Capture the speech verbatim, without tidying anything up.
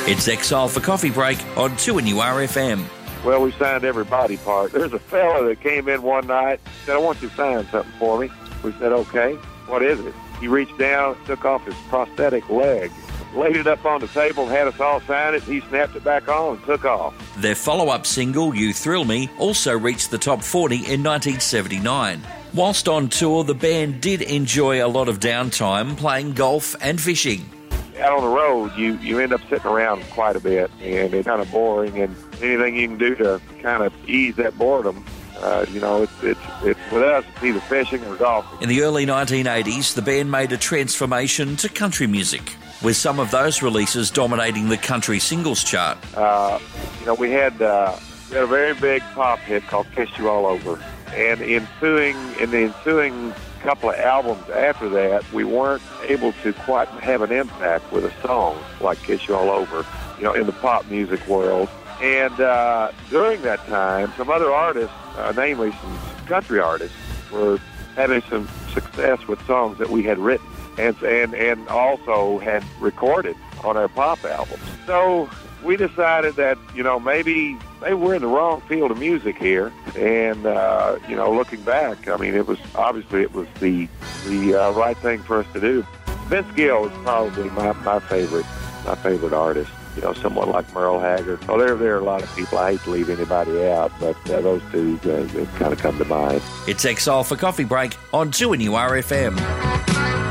It's Exile for Coffee Break on two N U R F M. Well, we signed every body part. There's a fella that came in one night, said, I want you to sign something for me. We said, okay, what is it? He reached down, took off his prosthetic leg, laid it up on the table, had us all sign it. He snapped it back on and took off. Their follow-up single, You Thrill Me, also reached the top forty in nineteen seventy-nine. Whilst on tour, the band did enjoy a lot of downtime playing golf and fishing. Out on the road, you, you end up sitting around quite a bit, and it's kind of boring, and anything you can do to kind of ease that boredom, uh, you know, it's, it's, it's with us, it's either fishing or golfing. In the early nineteen eighties, the band made a transformation to country music, with some of those releases dominating the country singles chart. Uh, you know, we had, uh, we had a very big pop hit called Kiss You All Over, and ensuing, in the ensuing couple of albums after that, we weren't able to quite have an impact with a song like Kiss You All Over, you know, in the pop music world. And uh, during that time, some other artists, uh, namely some country artists, were having some success with songs that we had written and and, and also had recorded on our pop albums. So we decided that, you know, maybe maybe we're in the wrong field of music here. And, uh, you know, looking back, I mean, it was obviously it was the the uh, right thing for us to do. Vince Gill is probably my, my favorite my favorite artist. You know, someone like Merle Haggard. Oh, there, there are a lot of people. I hate to leave anybody out, but uh, those two uh, kind of come to mind. It's Exile for Coffee Break on two N U R F M.